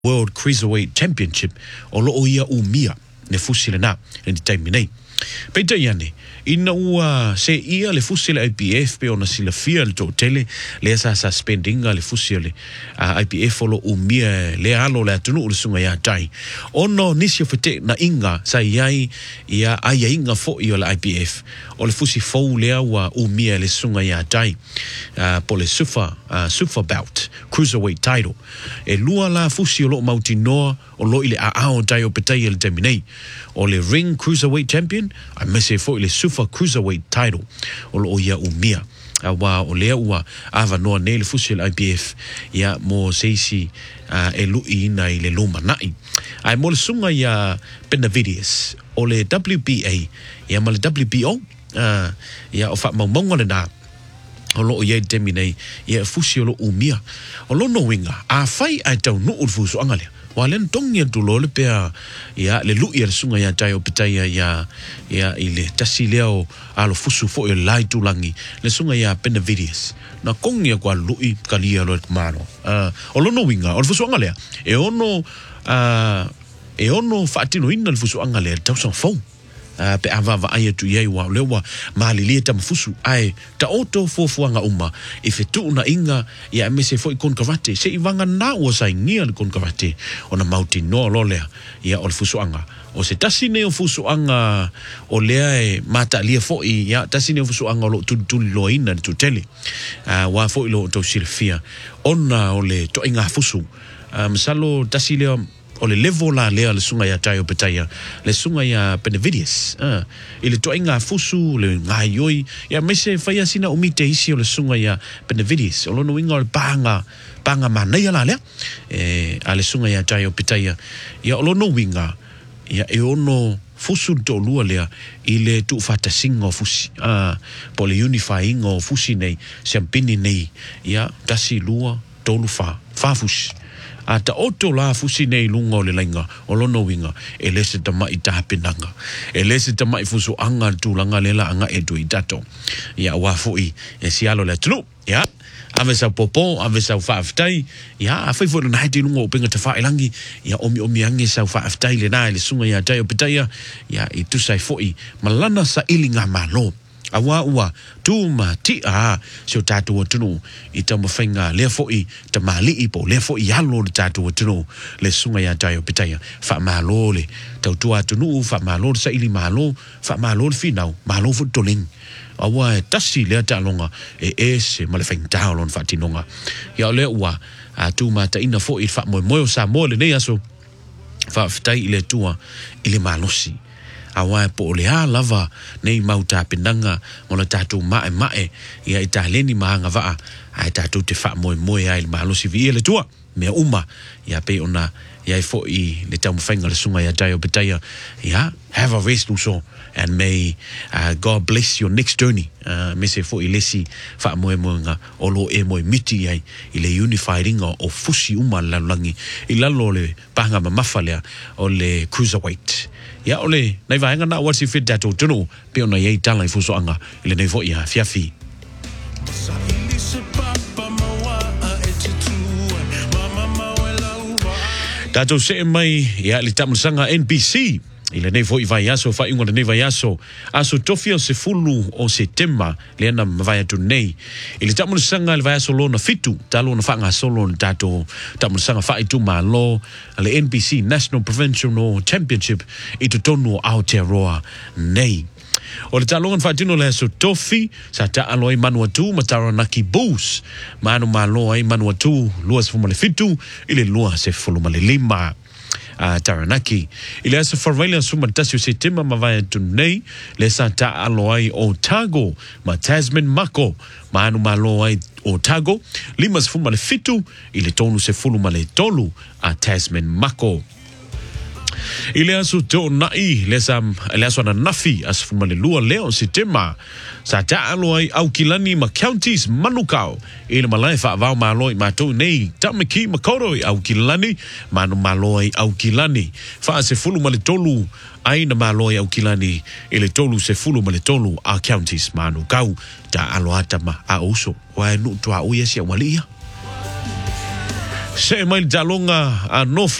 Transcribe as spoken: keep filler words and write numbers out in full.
World Cruiserweight Championship o lo o ia umia ne fusile na ni time nei. Peter yani ina ua se ia le fusile I P F pe ona sila fia le totele le sa suspending le fusile uh, I P F o lo umia le alo le atunu le sunga ya tai ono nisio fete na inga sa iai ia ai inga fo i o le I P F o le fusi fou le ua umia le sunga ya tai uh, po le super uh, super bout cruiserweight title e lua la fusi o lo mauti noa o lo ile a ao tai o petai le terminei o le ring cruiserweight champion a mese fo ile super cruiserweight title o lo ia umia awa o lea ua ava noa nei le fusi le I P F ia mo seisi uh, e lui ina i le luma nai ai mo le sunga ia Benavides o le W B A ia ma le W B O uh, ia o fa maumonga le na o lo ia temi nei ia fusi o lo umia o lo no winga a fai ai tau no o fuso angale walen tongia tu lo le pea ia le lu ia sunga ia tai o petai ia ia ile tasi leo alo fusu fo ia lai tu langi le sunga ia Benavides na kongia kwa lui kalia lo mano uh, o lo no winga o fuso angale e ono uh, e ono fatino ina le fuso angale tau son fo Uh, pe ava va ai tu ye wa lewa mali le tam fusu ai ta auto fo fuanga uma if tu na inga ya mese foi kon karate se ivanga na o sai ngia kon karate ona mauti no lolea ya ol fusu anga o se tasine o fusu anga o lea e mata lia foi ya tasine o fusu anga lo tu tu loina tu tele uh, wa foi lo to silfia ona ole to inga fusu um, salo tasile o le level la lea le sunga ya tai o petaya le sunga ya Benavides uh, ile to inga fusu le ngaioi ya mese faya sina umite isi o le sunga ya Benavides o lono inga o le panga panga manaya la lea e a le sunga ya tai o petaya ya o lono winga ya e ono fusu to lua lea ile tu fata singa fusi uh, po le unifying o fusi nei siampini nei ya tasi lua tolu fa fa fusi a ta oto la fusi nei lunga o le lainga o lono winga e lese tama i tahapinanga e lese tama i fusu anga tu langa lela anga e tu i tato ia wafui e sialo le tunu ia ave sa popo ave sa faaftai ia a fai fo na hiti lunga o pinga te whailangi ia omi omi ange sa faaftai le nai le sunga ia tai o pitaia ia i tu sai foi malana sa ilinga malo awa ua tu ma ti a so tatu o tunu i tamo whainga lea foi ta mali ipo lea foi alo le tatu o tunu le sunga ya tai o pitaya wha malo le tau tua tunu wha malo sa ili malo wha malo le finau malo fu toling awa e tasi lea ta longa e ese ma le whaing tau lon wha tinonga ia lea ua a tu ma ta ina foi wha moe moe o sa moe le nei aso wha fitai ile tua ile malosi awa po le ha lava nei mauta pinanga mona tatu mae mae ia italeni mahanga va ai tatu te fa moe moe ai malosi vi le tua me uma ia pe ona ia fo i le tamu whainga le sunga ia tai o petaya ia have a rest also and may uh, God bless your next journey uh, me se fo i lesi fa moe moe nga o lo e moe miti ai i le unified inga o fusi uma lalangi i lalo le panga mamafa lea o le cruiserweight ya ole nei vai nga na what's if that to no pe ona ye tala fu so anga ile nei vo ya fiafi Tato se mai ya li tamusanga N B C ile nei vo vai aso fa ingo nei vai aso aso tofio se fulu o setembra le na vai to nei ile tamusanga le vai aso lona fitu talo na fanga solo tato tamusanga fa itu malo le N B C National Provincial Championship i to tonu Aotearoa nei o le talongan fatino le so tofi sa ta aloi manuatu matara naki bus manu malo ai manuatu luas fumale fitu ile lua se fulumale lima a uh, Taranaki ile asa farvela suma tasio setema mavaya tunei le sa ta aloi Otago ma Tasman Mako manu malo ai Otago limas fumale fitu ile tonu se fulumale tolu a Tasman Mako ile asu to nai lesam leso na nafi as fumale lua leo sitema sa ta aloi au kilani ma counties manukau ile malai fa va maloi ma to nei tamaki makoro au kilani manu maloi au kilani fa se fulu male tolu aina maloi au kilani ile tolu se fulu male tolu a counties manukau ta aloata ma a uso wa nu to a uyesia walia Se mai talonga a no